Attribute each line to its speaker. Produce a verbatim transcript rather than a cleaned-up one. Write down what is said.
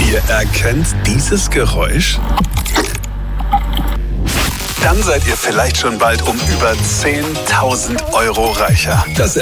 Speaker 1: Ihr erkennt dieses Geräusch? Dann seid ihr vielleicht schon bald um über zehntausend Euro reicher. Das